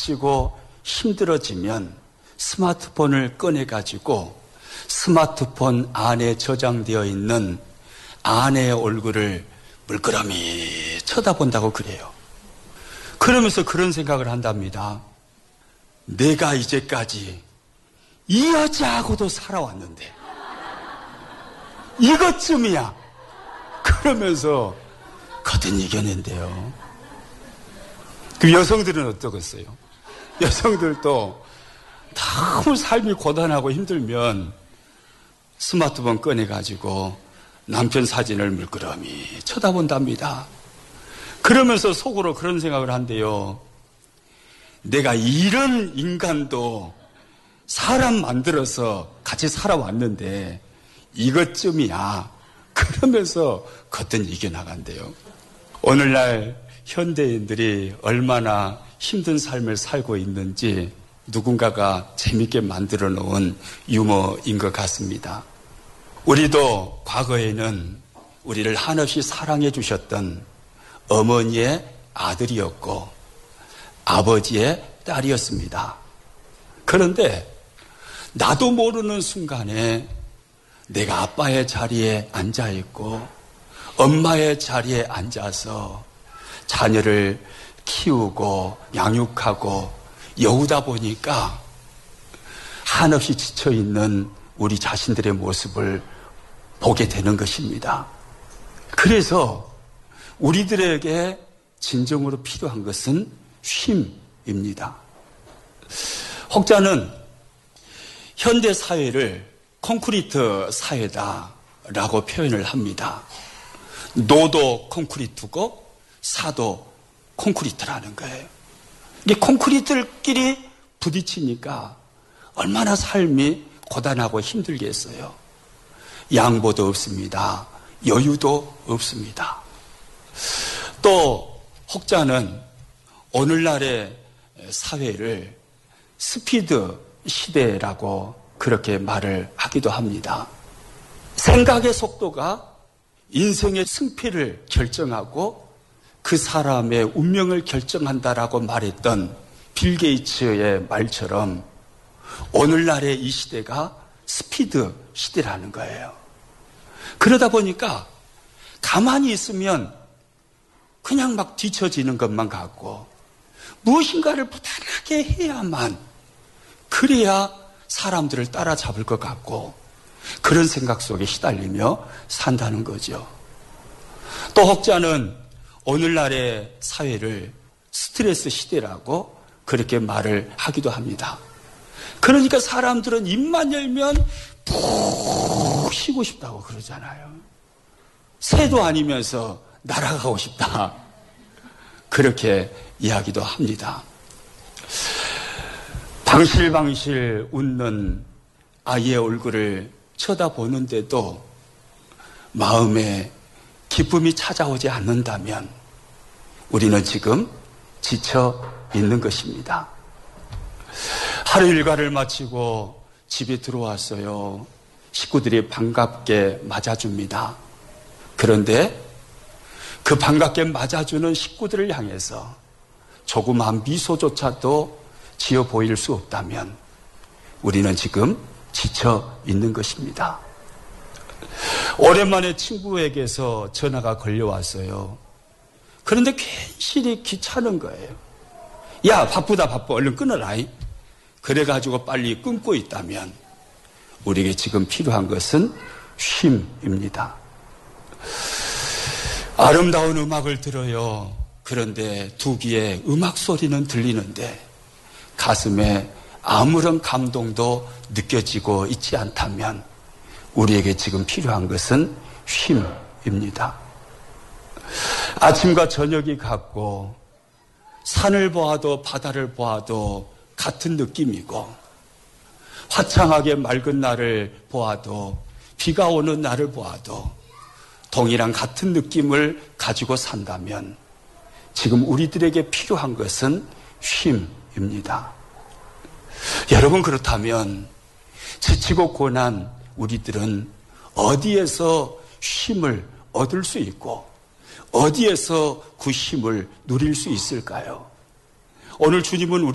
지치고 힘들어지면 스마트폰을 꺼내가지고 스마트폰 안에 저장되어 있는 아내의 얼굴을 물끄러미 쳐다본다고 그래요. 그러면서 그런 생각을 한답니다. 내가 이제까지 이 여자하고도 살아왔는데 이것쯤이야. 그러면서 거듭 이겨낸대요. 그 여성들은 어떠겠어요? 여성들도 너무 삶이 고단하고 힘들면 스마트폰 꺼내가지고 남편 사진을 물끄러미 쳐다본답니다. 그러면서 속으로 그런 생각을 한대요. 내가 이런 인간도 사람 만들어서 같이 살아왔는데 이것쯤이야. 그러면서 거듭 이겨나간대요. 오늘날 현대인들이 얼마나 힘든 삶을 살고 있는지 누군가가 재밌게 만들어 놓은 유머인 것 같습니다. 우리도 과거에는 우리를 한없이 사랑해 주셨던 어머니의 아들이었고 아버지의 딸이었습니다. 그런데 나도 모르는 순간에 내가 아빠의 자리에 앉아있고 엄마의 자리에 앉아서 자녀를 키우고 양육하고 여우다 보니까 한없이 지쳐있는 우리 자신들의 모습을 보게 되는 것입니다. 그래서 우리들에게 진정으로 필요한 것은 쉼입니다. 혹자는 현대 사회를 콘크리트 사회다라고 표현을 합니다. 노도 콘크리트고 사도 콘크리트라는 거예요. 이게 콘크리트끼리 부딪히니까 얼마나 삶이 고단하고 힘들겠어요. 양보도 없습니다. 여유도 없습니다. 또 혹자는 오늘날의 사회를 스피드 시대라고 그렇게 말을 하기도 합니다. 생각의 속도가 인생의 승패를 결정하고 그 사람의 운명을 결정한다라고 말했던 빌 게이츠의 말처럼 오늘날의 이 시대가 스피드 시대라는 거예요. 그러다 보니까 가만히 있으면 그냥 막 뒤처지는 것만 같고 무엇인가를 부단하게 해야만 그래야 사람들을 따라잡을 것 같고 그런 생각 속에 시달리며 산다는 거죠. 또 혹자는 오늘날의 사회를 스트레스 시대라고 그렇게 말을 하기도 합니다. 그러니까 사람들은 입만 열면 푹 쉬고 싶다고 그러잖아요. 새도 아니면서 날아가고 싶다. 그렇게 이야기도 합니다. 방실방실 웃는 아이의 얼굴을 쳐다보는데도 마음에 기쁨이 찾아오지 않는다면 우리는 지금 지쳐 있는 것입니다. 하루 일과를 마치고 집에 들어왔어요. 식구들이 반갑게 맞아줍니다. 그런데 그 반갑게 맞아주는 식구들을 향해서 조그마한 미소조차도 지어 보일 수 없다면 우리는 지금 지쳐 있는 것입니다. 오랜만에 친구에게서 전화가 걸려왔어요. 그런데 괜시리 귀찮은 거예요. 야, 바쁘다 바빠. 얼른 끊어라. 그래가지고 빨리 끊고 있다면 우리에게 지금 필요한 것은 쉼입니다. 아름다운 음악을 들어요. 그런데 두 귀에 음악 소리는 들리는데 가슴에 아무런 감동도 느껴지고 있지 않다면 우리에게 지금 필요한 것은 쉼입니다. 아침과 저녁이 같고 산을 보아도 바다를 보아도 같은 느낌이고 화창하게 맑은 날을 보아도 비가 오는 날을 보아도 동일한 같은 느낌을 가지고 산다면 지금 우리들에게 필요한 것은 쉼입니다. 여러분, 그렇다면 지치고 고난 우리들은 어디에서 쉼을 얻을 수 있고 어디에서 그 쉼을 누릴 수 있을까요? 오늘 주님은